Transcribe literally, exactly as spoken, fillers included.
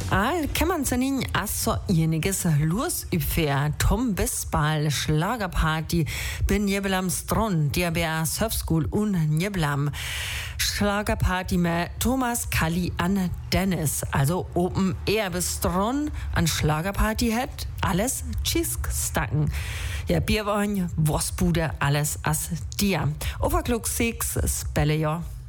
Ah, kann man so nicht so einiges los über Tom Bisbal Schlagerparty bin Jebelam Stron, der B A Surfschool und Jebelam Schlagerparty mit Thomas Kalli an Dennis, also Open Air bis Stron an Schlagerparty hat alles Cheese-Stacken. Ja, Bierwein, Wurstbude, alles as dir. Overclock sechs, Spelle ja.